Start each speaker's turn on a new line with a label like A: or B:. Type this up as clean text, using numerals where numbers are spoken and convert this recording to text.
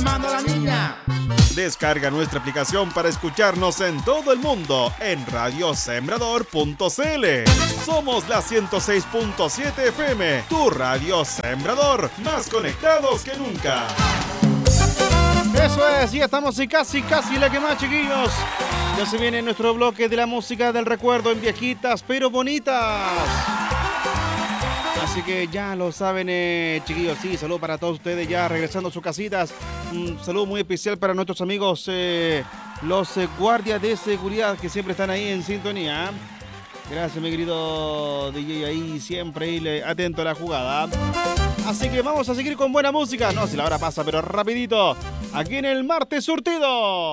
A: llamando a la niña.
B: Descarga nuestra aplicación para escucharnos en todo el mundo en radiosembrador.cl. Somos la 106.7 FM, tu radio Sembrador, más conectados que nunca.
C: Eso es, ya estamos y casi la que más, chiquillos. Ya se viene nuestro bloque de la música del recuerdo en viejitas pero bonitas. Así que ya lo saben, chiquillos, sí, saludo para todos ustedes ya regresando a sus casitas. Un saludo muy especial para nuestros amigos, los guardias de seguridad que siempre están ahí en sintonía. Gracias, mi querido DJ, ahí siempre ahí, atento a la jugada. Así que vamos a seguir con buena música. No, si la hora pasa, pero rapidito. Aquí en el Martes Surtido.